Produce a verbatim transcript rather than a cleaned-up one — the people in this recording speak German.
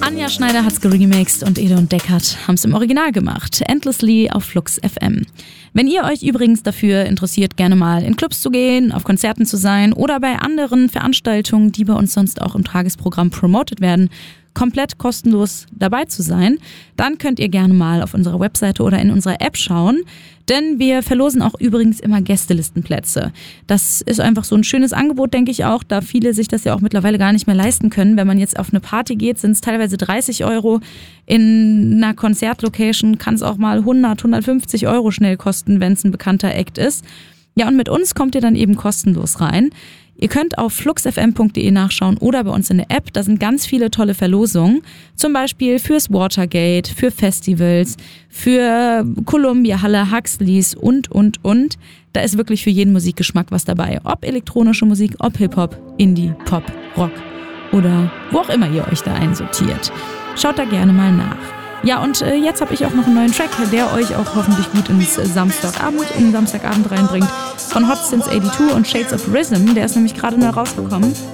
Anja Schneider hat's geremixed und Ede und Deckard haben's im Original gemacht. Endlessly auf Flux F M. Wenn ihr euch übrigens dafür interessiert, gerne mal in Clubs zu gehen, auf Konzerten zu sein oder bei anderen Veranstaltungen, die bei uns sonst auch im Tagesprogramm promotet werden, komplett kostenlos dabei zu sein, dann könnt ihr gerne mal auf unserer Webseite oder in unserer App schauen, denn wir verlosen auch übrigens immer Gästelistenplätze. Das ist einfach so ein schönes Angebot, denke ich auch, da viele sich das ja auch mittlerweile gar nicht mehr leisten können. Wenn man jetzt auf eine Party geht, sind es teilweise dreißig Euro. In einer Konzertlocation kann es auch mal hundert, hundertfünfzig Euro schnell kosten, wenn es ein bekannter Act ist. Ja, und mit uns kommt ihr dann eben kostenlos rein. Ihr könnt auf fluxfm punkt de nachschauen oder bei uns in der App. Da sind ganz viele tolle Verlosungen. Zum Beispiel fürs Watergate, für Festivals, für Columbia Halle, Huxleys und, und, und. Da ist wirklich für jeden Musikgeschmack was dabei. Ob elektronische Musik, ob Hip-Hop, Indie, Pop, Rock oder wo auch immer ihr euch da einsortiert. Schaut da gerne mal nach. Ja, und äh, jetzt habe ich auch noch einen neuen Track, der euch auch hoffentlich gut ins äh, Samstagabend, in den Samstagabend reinbringt. Von Hot Since zweiundachtzig und Shades of Rhythm. Der ist nämlich gerade neu rausgekommen.